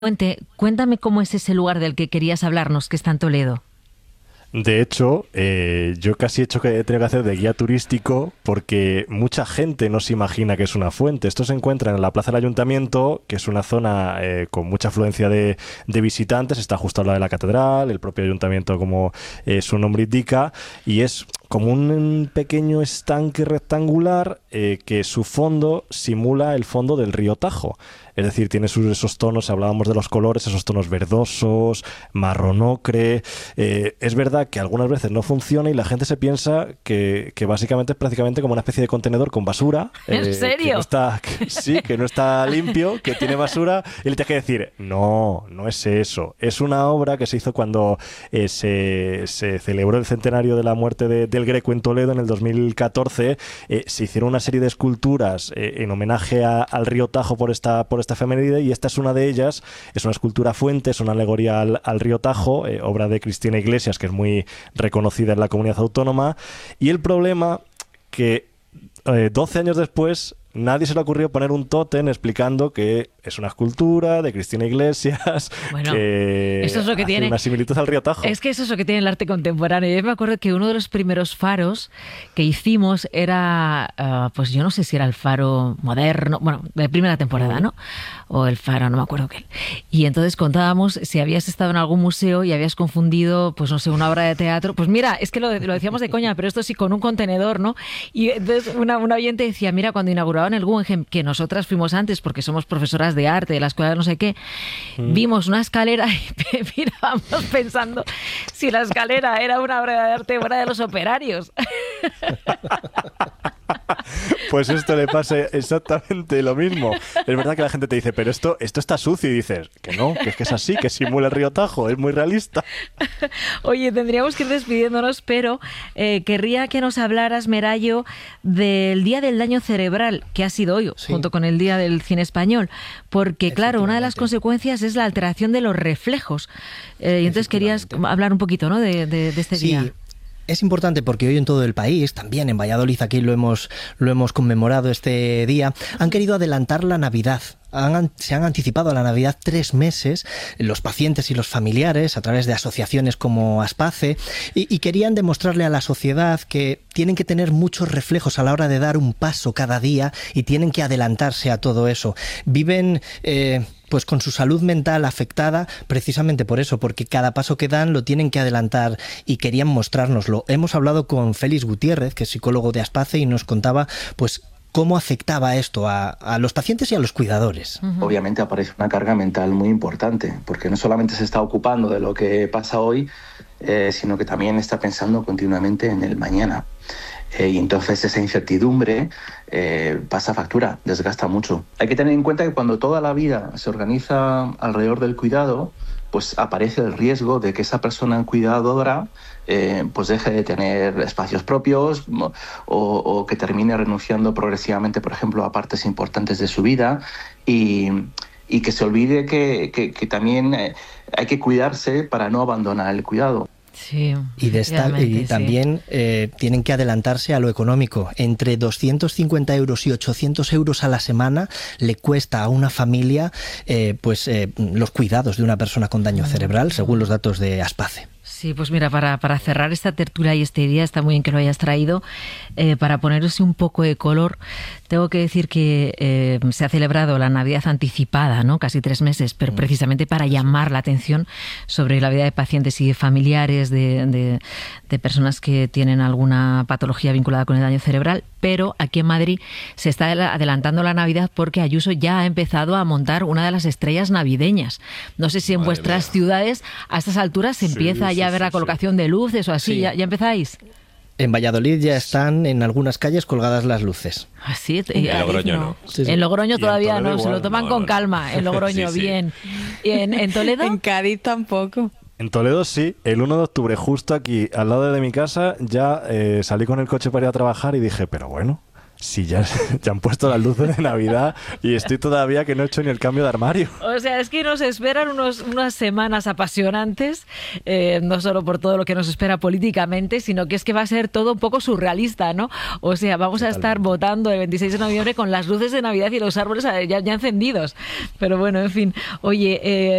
Cuéntame cómo es ese lugar del que querías hablarnos, que está en Toledo. De hecho, yo casi he hecho que he tenido que hacer de guía turístico porque mucha gente no se imagina que es una fuente. Esto se encuentra en la Plaza del Ayuntamiento, que es una zona con mucha afluencia de visitantes. Está justo al lado de la catedral, el propio ayuntamiento, como su nombre indica, y es como un pequeño estanque rectangular que su fondo simula el fondo del río Tajo. Es decir, tiene esos tonos, hablábamos de los colores, esos tonos verdosos, marrón ocre. Es verdad que algunas veces no funciona y la gente se piensa que básicamente es prácticamente como una especie de contenedor con basura. ¿En serio? Que no está, que no está limpio, que tiene basura, y le tienes que decir, no es eso. Es una obra que se hizo cuando se celebró el centenario de la muerte del Greco en Toledo en el 2014. Se hicieron una serie de esculturas en homenaje al río Tajo por esta efeméride, y esta es una de ellas. Es una escultura fuente, es una alegoría al río Tajo, obra de Cristina Iglesias, que es muy reconocida en la comunidad autónoma. Y el problema que 12 años después nadie se le ocurrió poner un tótem explicando que es una escultura de Cristina Iglesias, Bueno, que eso es lo que hace tiene una similitud al río Tajo. Es que eso es lo que tiene el arte contemporáneo. Yo me acuerdo que uno de los primeros faros que hicimos era, pues yo no sé si era el faro moderno, bueno, de primera temporada, ¿no? O el faro, no me acuerdo qué. Y entonces contábamos si habías estado en algún museo y habías confundido, pues no sé, una obra de teatro. Pues mira, es que lo decíamos de coña, pero esto sí con un contenedor, ¿no? Y entonces una oyente decía, mira, cuando inauguraban el Guggenheim, que nosotras fuimos antes porque somos profesoras de arte, de la escuela de no sé qué, vimos una escalera y mirábamos pensando si la escalera era una obra de arte o era de los operarios. Pues esto le pasa exactamente lo mismo. Es verdad que la gente te dice, pero esto está sucio, y dices que no, que es así, que simula el río Tajo, es muy realista. Oye, tendríamos que ir despidiéndonos, pero querría que nos hablaras, Merayo, del Día del Daño Cerebral, que ha sido hoy, sí, junto con el Día del Cine Español, porque claro, una de las consecuencias es la alteración de los reflejos. Y entonces querías hablar un poquito, ¿no?, de este día. Sí. Es importante porque hoy en todo el país, también en Valladolid, aquí lo hemos conmemorado este día, han querido adelantar la Navidad. Se han anticipado a la Navidad 3 meses los pacientes y los familiares a través de asociaciones como Aspace, y querían demostrarle a la sociedad que tienen que tener muchos reflejos a la hora de dar un paso cada día y tienen que adelantarse a todo eso. Viven pues con su salud mental afectada precisamente por eso, porque cada paso que dan lo tienen que adelantar, y querían mostrárnoslo. Hemos hablado con Félix Gutiérrez, que es psicólogo de Aspace, y nos contaba pues cómo afectaba esto a los pacientes y a los cuidadores. Obviamente aparece una carga mental muy importante, porque no solamente se está ocupando de lo que pasa hoy, sino que también está pensando continuamente en el mañana. Y entonces esa incertidumbre pasa factura, desgasta mucho. Hay que tener en cuenta que cuando toda la vida se organiza alrededor del cuidado, pues aparece el riesgo de que esa persona cuidadora pues deje de tener espacios propios, o que termine renunciando progresivamente, por ejemplo, a partes importantes de su vida, y que se olvide que también hay que cuidarse para no abandonar el cuidado. Sí, y también tienen que adelantarse a lo económico. Entre 250 euros y 800 euros a la semana le cuesta a una familia los cuidados de una persona con daño cerebral, según los datos de Aspace. Sí, pues mira, para cerrar esta tertulia y este día, está muy bien que lo hayas traído, para poneros un poco de color, tengo que decir que se ha celebrado la Navidad anticipada, ¿no?, casi 3 meses, pero precisamente para llamar la atención sobre la vida de pacientes y de familiares de personas que tienen alguna patología vinculada con el daño cerebral. Pero aquí en Madrid se está adelantando la Navidad porque Ayuso ya ha empezado a montar una de las estrellas navideñas. No sé si en vuestras ciudades a estas alturas se empieza ya a ver la colocación de luces o así. Sí. ¿Ya empezáis? En Valladolid ya están en algunas calles colgadas las luces. ¿Ah, sí? En Logroño no. Sí. En Logroño todavía no, igual, se lo toman con calma. En Logroño, sí. Bien. ¿Y en Toledo? En Cádiz tampoco. En Toledo sí, el 1 de octubre, justo aquí, al lado de mi casa, ya salí con el coche para ir a trabajar y dije, pero bueno, si ya han puesto las luces de Navidad y estoy todavía que no he hecho ni el cambio de armario. O sea, es que nos esperan unas semanas apasionantes, no solo por todo lo que nos espera políticamente, sino que es que va a ser todo un poco surrealista, ¿no? O sea, vamos a estar votando el 26 de noviembre con las luces de Navidad y los árboles ya encendidos. Pero bueno, en fin. Oye,